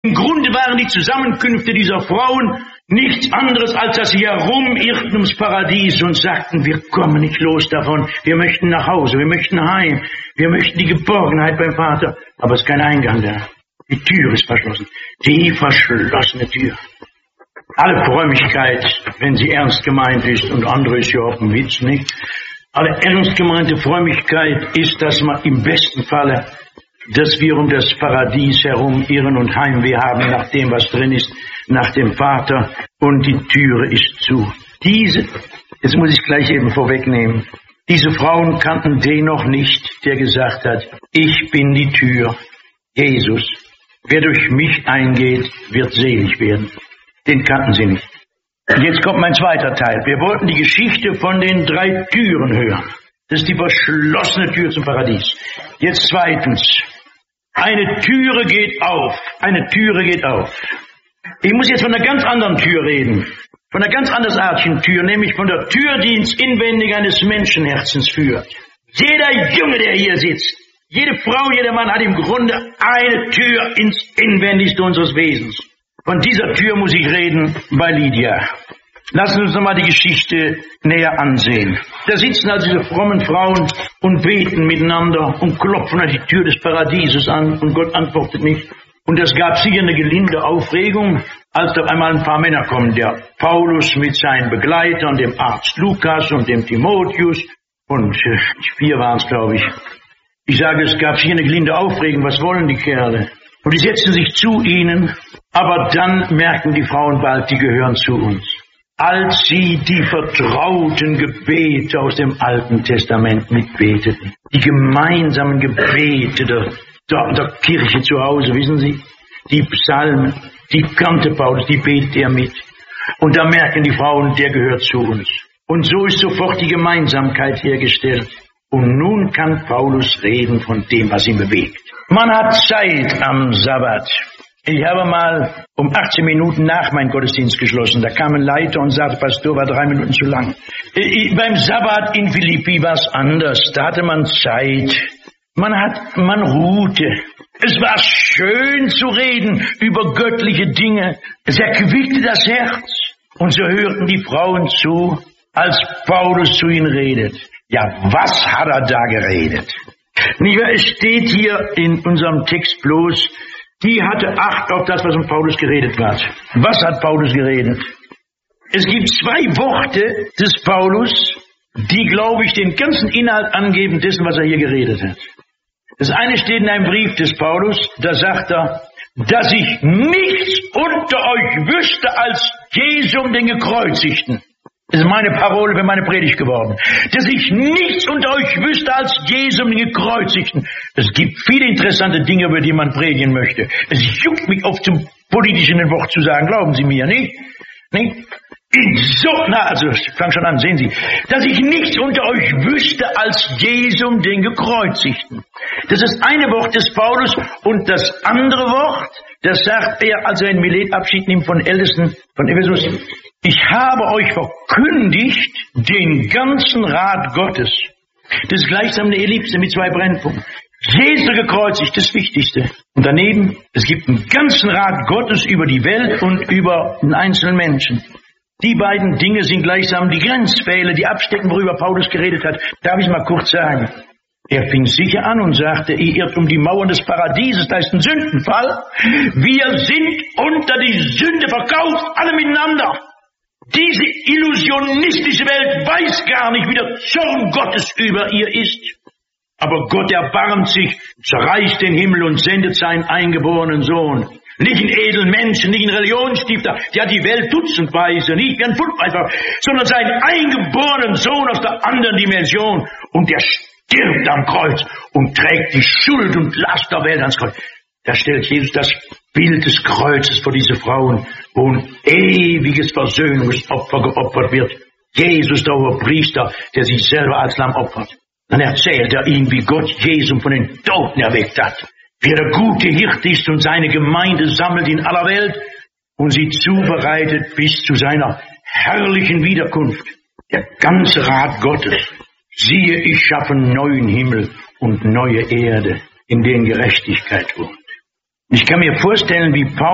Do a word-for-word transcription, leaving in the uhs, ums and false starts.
Im Grunde waren die Zusammenkünfte dieser Frauen nichts anderes, als dass sie herumirrten ums Paradies und sagten, wir kommen nicht los davon, wir möchten nach Hause, wir möchten heim, wir möchten die Geborgenheit beim Vater. Aber es ist kein Eingang da. Die Tür ist verschlossen. Die verschlossene Tür. Alle Frömmigkeit, wenn sie ernst gemeint ist, und andere ist ja auch ein Witz, nicht? Alle ernst gemeinte Frömmigkeit ist, dass man im besten Falle, dass wir um das Paradies herum irren und Heimweh haben nach dem, was drin ist, nach dem Vater, und die Türe ist zu. Diese, jetzt muss ich gleich eben vorwegnehmen, diese Frauen kannten den noch nicht, der gesagt hat, ich bin die Tür, Jesus. Wer durch mich eingeht, wird selig werden. Den kannten sie nicht. Und jetzt kommt mein zweiter Teil. Wir wollten die Geschichte von den drei Türen hören. Das ist die verschlossene Tür zum Paradies. Jetzt zweitens. Eine Türe geht auf. Eine Türe geht auf. Ich muss jetzt von einer ganz anderen Tür reden. Von einer ganz andersartigen Tür, nämlich von der Tür, die ins Inwendige eines Menschenherzens führt. Jeder Junge, der hier sitzt, jede Frau, jeder Mann hat im Grunde eine Tür ins Inwendigste unseres Wesens. Von dieser Tür muss ich reden bei Lydia. Lassen Sie uns nochmal die Geschichte näher ansehen. Da sitzen also diese frommen Frauen und beten miteinander und klopfen an die Tür des Paradieses an und Gott antwortet nicht. Und es gab sicher eine gelinde Aufregung, als auf einmal ein paar Männer kommen. Der Paulus mit seinen Begleitern, dem Arzt Lukas und dem Timotheus und äh, vier waren es, glaube ich. Ich sage, es gab sicher eine gelinde Aufregung. Was wollen die Kerle? Und die setzen sich zu ihnen, aber dann merken die Frauen bald, die gehören zu uns. Als sie die vertrauten Gebete aus dem Alten Testament mitbeteten, die gemeinsamen Gebete der, der, der Kirche zu Hause, wissen Sie, die Psalmen, die kannte Paulus, die betet er mit. Und da merken die Frauen, der gehört zu uns. Und so ist sofort die Gemeinsamkeit hergestellt. Und nun kann Paulus reden von dem, was ihn bewegt. Man hat Zeit am Sabbat. Ich habe mal um achtzehn Minuten nach meinen Gottesdienst geschlossen. Da kam ein Leiter und sagte, Pastor, war drei Minuten zu lang. Ich, beim Sabbat in Philippi war es anders. Da hatte man Zeit. Man hat, man ruhte. Es war schön zu reden über göttliche Dinge. Es erquickte das Herz. Und so hörten die Frauen zu, als Paulus zu ihnen redet. Ja, was hat er da geredet? Es steht hier in unserem Text bloß, die hatte Acht auf das, was um Paulus geredet wird. Was hat Paulus geredet? Es gibt zwei Worte des Paulus, die, glaube ich, den ganzen Inhalt angeben dessen, was er hier geredet hat. Das eine steht in einem Brief des Paulus, da sagt er, dass ich nichts unter euch wüsste als Jesum den Gekreuzigten. Das ist meine Parole für meine Predigt geworden. Dass ich nichts unter euch wüsste als Jesum den Gekreuzigten. Es gibt viele interessante Dinge, über die man predigen möchte. Es juckt mich oft zum politischen Wort zu sagen, glauben Sie mir, nicht? Nicht? So, na, also, ich fange schon an, sehen Sie. Dass ich nichts unter euch wüsste als Jesum den Gekreuzigten. Das ist eine Wort des Paulus und das andere Wort, das sagt er, als er in Milet Abschied nimmt von Ältesten von Ephesus. Ich habe euch verkündigt den ganzen Rat Gottes. Das ist gleichsam eine Ellipse mit zwei Brennpunkten. Jesus gekreuzigt, das Wichtigste. Und daneben, es gibt einen ganzen Rat Gottes über die Welt und über den einzelnen Menschen. Die beiden Dinge sind gleichsam die Grenzpfähle, die abstecken, worüber Paulus geredet hat. Darf ich mal kurz sagen? Er fing sicher an und sagte, ihr irrt um die Mauern des Paradieses, da ist ein Sündenfall. Wir sind unter die Sünde verkauft, alle miteinander. Diese illusionistische Welt weiß gar nicht, wie der Zorn Gottes über ihr ist. Aber Gott erbarmt sich, zerreißt den Himmel und sendet seinen eingeborenen Sohn. Nicht einen edlen Menschen, nicht einen Religionsstifter, der die Welt dutzendweise, nicht wie ein Fundbeitrag, sondern seinen eingeborenen Sohn aus der anderen Dimension. Und der stirbt am Kreuz und trägt die Schuld und Last der Welt ans Kreuz. Da stellt Jesus das Bild des Kreuzes vor diese Frauen, wo ein ewiges Versöhnungsopfer geopfert wird. Jesus, der Hohepriester, der sich selber als Lamm opfert. Dann erzählt er ihnen, wie Gott Jesum von den Toten erweckt hat. Wie er der gute Hirte ist und seine Gemeinde sammelt in aller Welt und sie zubereitet bis zu seiner herrlichen Wiederkunft. Der ganze Rat Gottes. Siehe, ich schaffe neuen Himmel und neue Erde, in denen Gerechtigkeit wohnt. Ich kann mir vorstellen, wie Paulus